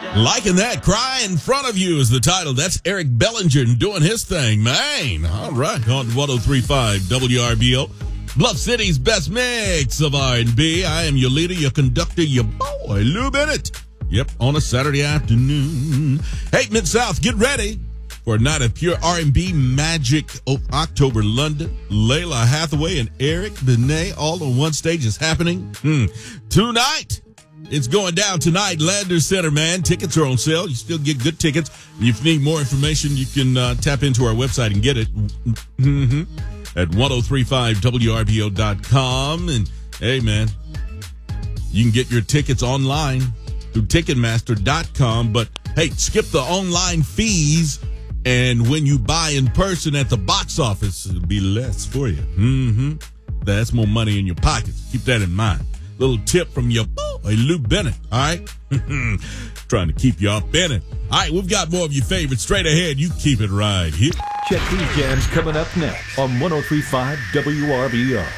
Liking that. Cry in Front of You is the title. That's Eric Bellinger doing his thing, man. All right. On 103.5 WRBO. Bluff City's best mix of R&B. I am your leader, your conductor, your boy, Lou Bennett. Yep, on a Saturday afternoon. Hey, Mid-South, get ready for a night of pure R&B magic of October. London, Layla Hathaway, and Eric Benet all on one stage is happening tonight. It's going down tonight, Landers Center, man. Tickets are on sale. You still get good tickets. If you need more information, you can tap into our website and get it at 1035wrbo.com. And, hey, man, you can get your tickets online through Ticketmaster.com. But, hey, skip the online fees. And when you buy in person at the box office, it'll be less for you. That's more money in your pockets. Keep that in mind. Little tip from your boy, Lou Bennett, all right? Trying to keep you up in it. All right, we've got more of your favorites straight ahead. You keep it right here. Check these jams coming up next on 103.5 WRBO.